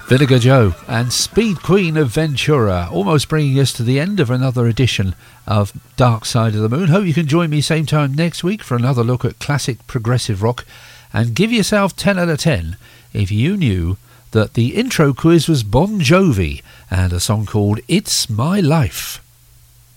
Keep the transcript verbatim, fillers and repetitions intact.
Vinegar Joe and Speed Queen of Ventura, almost bringing us to the end of another edition of Dark Side of the Moon. Hope you can join me same time next week for another look at classic progressive rock, and give yourself ten out of ten if you knew that the intro quiz was Bon Jovi and a song called It's My Life.